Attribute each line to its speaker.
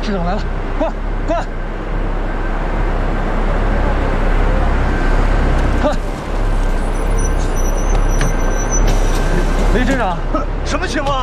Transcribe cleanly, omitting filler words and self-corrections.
Speaker 1: 市长来了，快快！快！李市长，
Speaker 2: 什么情况？